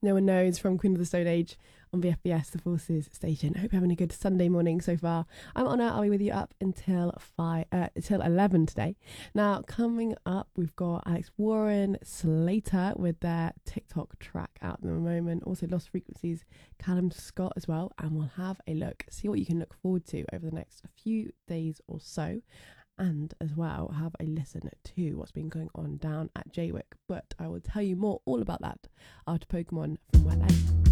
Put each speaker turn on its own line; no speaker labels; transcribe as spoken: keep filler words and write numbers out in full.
No One Knows from Queen of the Stone Age on V F B S, the Forces station. I hope you're having a good Sunday morning so far. I'm Honor. I'll be with you up until five, uh, until eleven today. Now, coming up, we've got Alex Warren, Slater with their TikTok track out at the moment. Also, Lost Frequencies, Callum Scott as well. And we'll have a look, see what you can look forward to over the next few days or so. And as well, have a listen to what's been going on down at Jaywick. But I will tell you more all about that after Pokemon from Wet Leg.